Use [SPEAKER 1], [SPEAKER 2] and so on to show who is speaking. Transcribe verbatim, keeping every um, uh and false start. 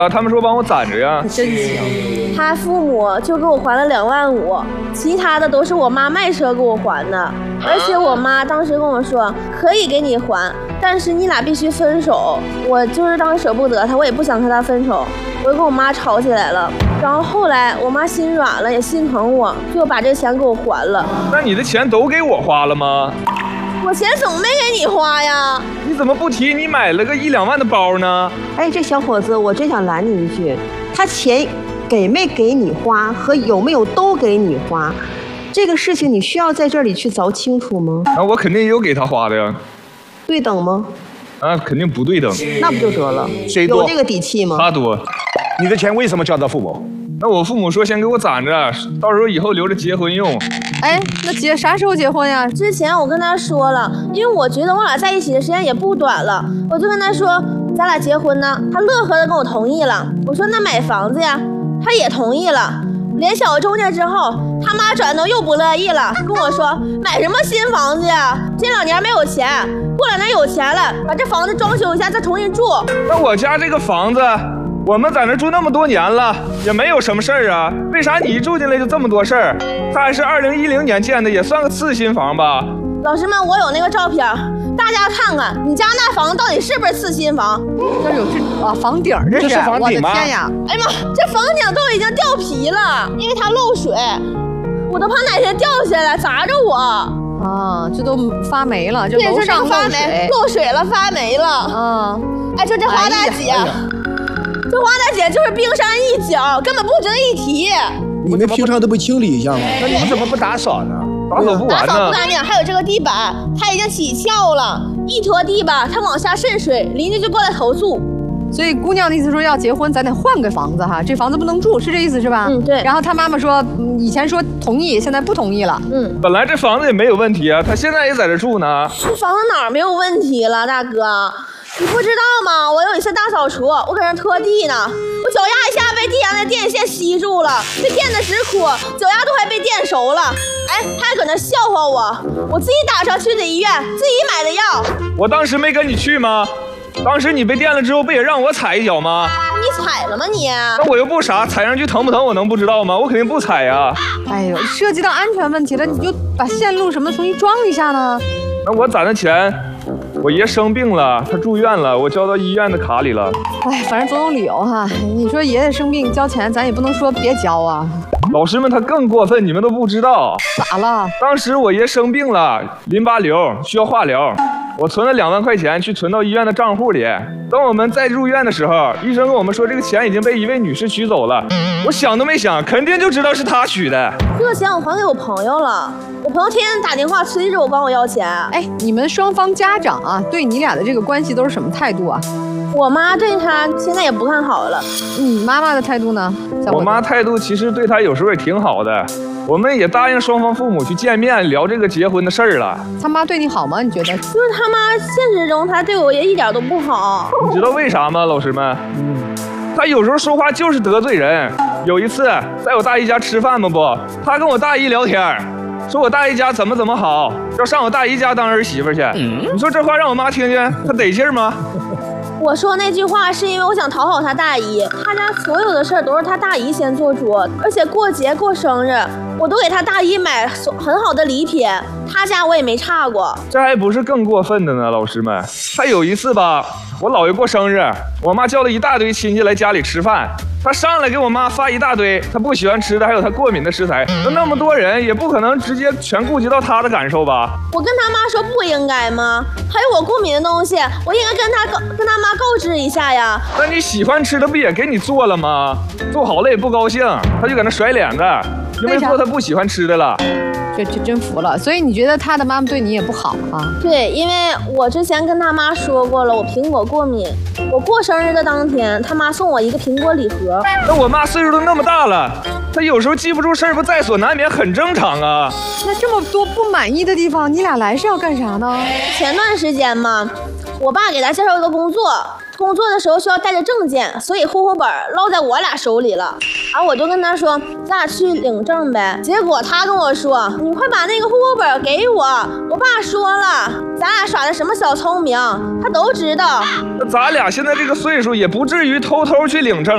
[SPEAKER 1] 啊，他们说帮我攒着呀。
[SPEAKER 2] 真行。
[SPEAKER 3] 他父母就给我还了两万五，其他的都是我妈卖车给我还的。而且我妈当时跟我说可以给你还，但是你俩必须分手。我就是当时舍不得他，我也不想和他分手，我就跟我妈吵起来了。然后后来我妈心软了，也心疼我，就把这钱给我还了。
[SPEAKER 1] 那你的钱都给我花了吗？
[SPEAKER 3] 我钱总没给你花呀。
[SPEAKER 1] 你怎么不提你买了个一两万的包呢？
[SPEAKER 2] 哎，这小伙子，我真想拦你一句，他钱给没给你花和有没有都给你花，这个事情你需要在这里去凿清楚吗？
[SPEAKER 1] 啊，我肯定也有给他花的呀。
[SPEAKER 2] 对等吗？
[SPEAKER 1] 啊，肯定不对等。
[SPEAKER 2] 那不就得了？
[SPEAKER 4] 谁多？
[SPEAKER 2] 有这个底气吗？
[SPEAKER 1] 他多。
[SPEAKER 4] 你的钱为什么交到父母？
[SPEAKER 1] 那我父母说先给我攒着，到时候以后留着结婚用。
[SPEAKER 5] 哎，那结啥时候结婚呀？
[SPEAKER 3] 之前我跟他说了，因为我觉得我俩在一起的时间也不短了，我就跟他说咱俩结婚呢，他乐呵的跟我同意了。我说那买房子呀，他也同意了。联系我中介之后，他妈转头又不乐意了，跟我说买什么新房子呀？这两年没有钱，过两年有钱了，把这房子装修一下再重新住。
[SPEAKER 1] 那我家这个房子，我们在那住那么多年了，也没有什么事儿啊，为啥你一住进来就这么多事儿？它还是二零一零年建的，也算个次新房吧？
[SPEAKER 3] 老师们，我有那个照片，大家看看你家那房子到底是不是次新房？
[SPEAKER 5] 这有这啊房顶，这是，
[SPEAKER 4] 这是房顶吗？
[SPEAKER 5] 我的天呀！
[SPEAKER 3] 哎呀妈，这房顶都已经掉皮了，因为它漏水，我都怕哪天掉下来砸着我。
[SPEAKER 5] 啊，这都发霉了，这
[SPEAKER 3] 对，
[SPEAKER 5] 楼上
[SPEAKER 3] 这发霉，漏水了，发霉了。
[SPEAKER 5] 啊，
[SPEAKER 3] 哎，说这华大姐，哎哎、这华大姐就是冰山一角，根本不值得一提。
[SPEAKER 6] 你们平常都不清理一下吗？
[SPEAKER 4] 那你们怎么不打扫呢？
[SPEAKER 1] 打扫不完呢。
[SPEAKER 3] 打扫不干净，还有这个地板，它已经起翘了，一拖地吧，它往下渗水，邻居就过来投诉。
[SPEAKER 5] 所以姑娘的意思说要结婚，咱得换个房子哈，这房子不能住，是这意思是吧？
[SPEAKER 3] 嗯，对。
[SPEAKER 5] 然后他妈妈说，嗯、以前说同意，现在不同意了。
[SPEAKER 3] 嗯，
[SPEAKER 1] 本来这房子也没有问题啊，他现在也在这住呢。
[SPEAKER 3] 这房子哪儿没有问题了，大哥？你不知道吗？我有一次大扫除，我搁那拖地呢，我脚丫一下被地上的电线吸住了，被电的直哭，脚丫都快被电熟了。哎，他还搁那笑话我，我自己打车去的医院，自己买的药。
[SPEAKER 1] 我当时没跟你去吗？当时你被电了之后，不也让我踩一脚吗？
[SPEAKER 3] 你踩了吗你？
[SPEAKER 1] 那我又不傻，踩上去疼不疼我能不知道吗？我肯定不踩呀。
[SPEAKER 5] 哎呦，涉及到安全问题了，你就把线路什么重新装一下呢？
[SPEAKER 1] 那我攒的钱，我爷生病了，他住院了，我交到医院的卡里了。
[SPEAKER 5] 哎，反正总有理由哈。你说爷爷生病交钱，咱也不能说别交啊。
[SPEAKER 1] 老师们他更过分，你们都不知道。
[SPEAKER 5] 咋了？
[SPEAKER 1] 当时我爷生病了，淋巴瘤需要化疗，我存了两万块钱去存到医院的账户里。等我们再入院的时候，医生跟我们说这个钱已经被一位女士取走了。我想都没想，肯定就知道是她取的。
[SPEAKER 3] 这个钱我还给我朋友了，我朋友天天打电话催着我管我要钱。
[SPEAKER 5] 哎，你们双方家长啊，对你俩的这个关系都是什么态度啊？
[SPEAKER 3] 我妈对他现在也不看好了。
[SPEAKER 5] 你妈妈的态度呢？
[SPEAKER 1] 我妈态度其实对他有时候也挺好的，我们也答应双方父母去见面聊这个结婚的事儿了。
[SPEAKER 5] 他妈对你好吗？你觉得？
[SPEAKER 3] 就是他妈现实中他对我也一点都不好。
[SPEAKER 1] 你知道为啥吗，老师们？嗯，他有时候说话就是得罪人。有一次在我大姨家吃饭嘛不，他跟我大姨聊天，说我大姨家怎么怎么好，要上我大姨家当儿媳妇去。嗯，你说这话让我妈听见，她得劲吗？
[SPEAKER 3] 我说那句话是因为我想讨好他大姨，他家所有的事儿都是他大姨先做主，而且过节过生日我都给他大姨买很好的礼品，他家我也没差过。
[SPEAKER 1] 这还不是更过分的呢，老师们。还有一次吧，我姥爷过生日，我妈叫了一大堆亲戚来家里吃饭，他上来给我妈发一大堆他不喜欢吃的还有他过敏的食材，那那么多人也不可能直接全顾及到他的感受吧。
[SPEAKER 3] 我跟他妈说不应该吗？还有我过敏的东西我应该跟他跟他妈告知一下呀。
[SPEAKER 1] 那你喜欢吃的不也给你做了吗？做好了也不高兴，他就搁那甩脸子，因为做他不喜欢吃的了。
[SPEAKER 5] 这这真服了。所以你觉得他的妈妈对你也不好啊？
[SPEAKER 3] 对，因为我之前跟他妈说过了，我苹果过敏。我过生日的当天，他妈送我一个苹果礼盒。
[SPEAKER 1] 那我妈岁数都那么大了，她有时候记不住事儿，不在所难免，很正常啊。
[SPEAKER 5] 那这么多不满意的地方，你俩来是要干啥呢？
[SPEAKER 3] 前段时间嘛，我爸给他介绍一个工作。工作的时候需要带着证件，所以户口本落在我俩手里了。然后我就跟他说，咱俩去领证呗。结果他跟我说，你快把那个户口本给我。我爸说了，咱俩耍的什么小聪明，他都知道。
[SPEAKER 1] 那咱俩现在这个岁数，也不至于偷偷去领证